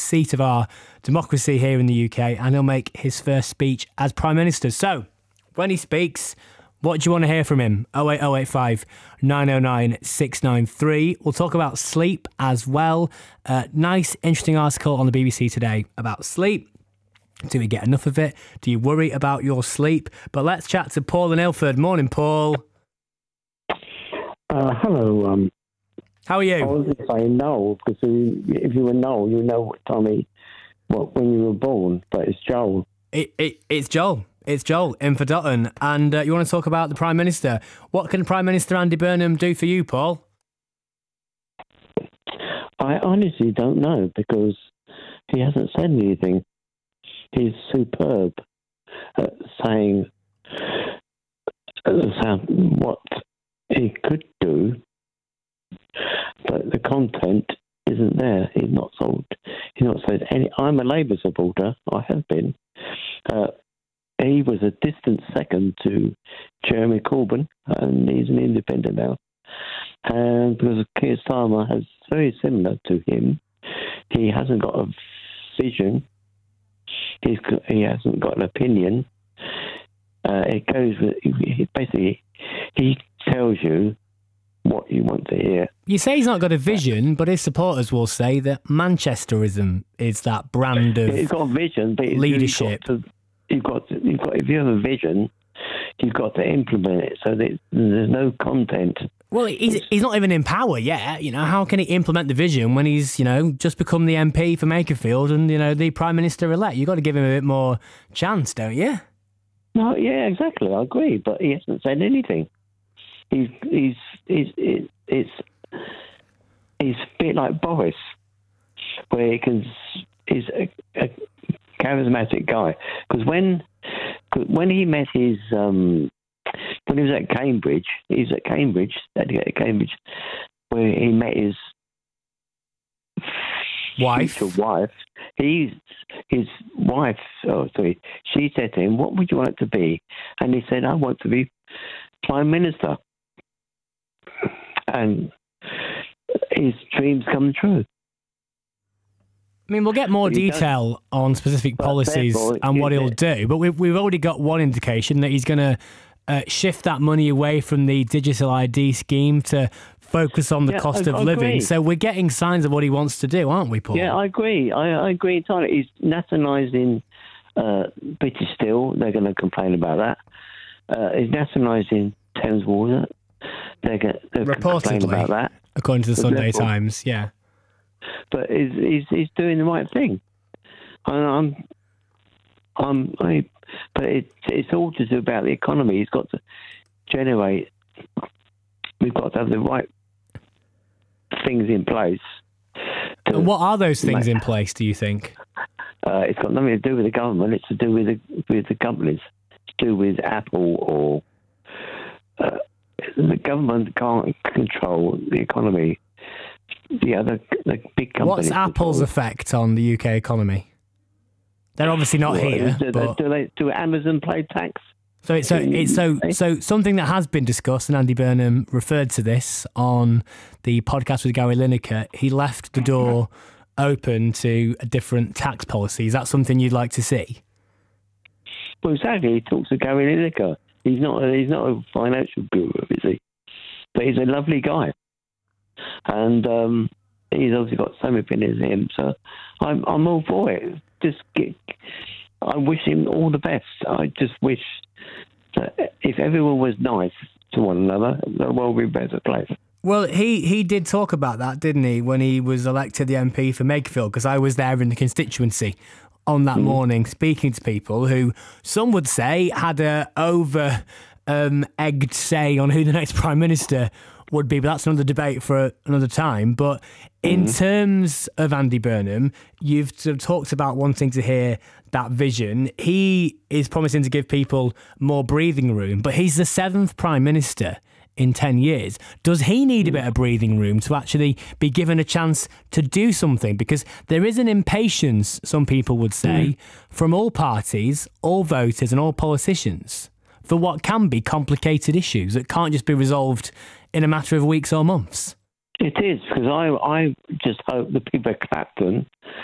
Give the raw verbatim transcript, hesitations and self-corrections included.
seat of our democracy here in the U K, and he'll make his first speech as Prime Minister. So, when he speaks, what do you want to hear from him? oh eight oh eight five, nine oh nine, six nine three. We'll talk about sleep as well. Uh, nice, interesting article on the B B C today about sleep. Do we get enough of it? Do you worry about your sleep? But let's chat to Paul in Ilford. Morning, Paul. Uh, hello. Um, How are you? I was going to say Noel, because if you were Noel, you know what Tommy, what when you were born, but it's Joel. It, it, it's Joel. It's Joel in Fordotton. And uh, you want to talk about the Prime Minister. What can Prime Minister Andy Burnham do for you, Paul? I honestly don't know, because he hasn't said anything. He's superb at saying uh, what he could do, but the content isn't there. He's not told. He's not said any. I'm a Labour supporter. I have been. Uh, he was a distant second to Jeremy Corbyn, and he's an independent now. And because Keir Starmer is very similar to him, he hasn't got a vision. He's got, he hasn't got an opinion. Uh, it goes with, he, basically, he tells you what you want to hear. You say he's not got a vision, but his supporters will say that Manchesterism is that brand of he's got a vision, but leadership. You've got, to, you've got, to, you've got, if you have a vision, you've got to implement it. So that there's no content. Well, he's he's not even in power yet. You know, how can he implement the vision when he's, you know, just become the M P for Makerfield and, you know, the Prime Minister elect? You've got to give him a bit more chance, don't you? No, yeah, exactly. I agree, but he hasn't said anything. He's he's he's he's it's he's a bit like Boris, where he can he's a, a charismatic guy. Because when when he met his um, when he was at Cambridge, he was at Cambridge, at Cambridge, where he met his wife. future wife. He's his wife. Oh, sorry. She said to him, "What would you want it to be?" And he said, "I want to be Prime Minister." And his dreams come true. I mean, we'll get more He detail does. on specific But policies therefore, and what is he'll it- do, but we've, we've already got one indication that he's going to uh, shift that money away from the digital I D scheme to focus on the Yeah, cost I- of I living. agree. So we're getting signs of what he wants to do, aren't we, Paul? Yeah, I agree. I, I agree entirely. He's nationalising uh, British Steel. They're going to complain about that. Uh, he's nationalising Thames Water. They're going to complain Reportedly, about that. according to the But Sunday therefore- Times, yeah. But he's, he's, he's doing the right thing. And I'm, I'm, I, but it, it's all to do about the economy. He's got to generate. We've got to have the right things in place. to And what are those things make- in place, do you think? Uh, it's got nothing to do with the government. It's to do with the with the companies. It's to do with Apple or uh, the government can't control the economy. The other the big companies. What's Apple's control. effect on the U K economy? They're obviously not Well, here, do, but... they, do they do Amazon pay tax? So it's so it's so so something that has been discussed, and Andy Burnham referred to this on the podcast with Gary Lineker. He left the door open to a different tax policy. Is that something you'd like to see? Well, exactly. He talks to Gary Lineker. He's not a, he's not a financial guru, is he? But he's a lovely guy, and um, he's obviously got some opinions in him. So I'm I'm all for it. Just get, I wish him all the best. I just wish that if everyone was nice to one another, the world would be a better place. Well, he, he did talk about that, didn't he, when he was elected the M P for Makerfield, because I was there in the constituency on that mm. morning speaking to people who some would say had a over um, egged say on who the next Prime Minister would be, but that's another debate for another time. But in mm. terms of Andy Burnham, you've sort of talked about wanting to hear that vision. He is promising to give people more breathing room, but he's the seventh Prime Minister in ten years. Does he need a bit of breathing room to actually be given a chance to do something? Because there is an impatience, some people would say, mm. from all parties, all voters and all politicians for what can be complicated issues that can't just be resolved in a matter of weeks or months. It is, because I, I just hope the people at Clapton